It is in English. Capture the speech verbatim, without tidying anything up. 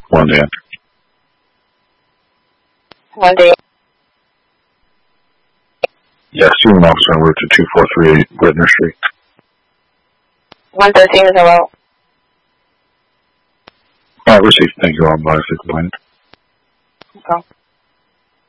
One Dan. One Dan. Yes, you an officer en route to two four three eight Whitner Street. one thirteen is hello. Alright, received. Thank you all. Bye. Okay.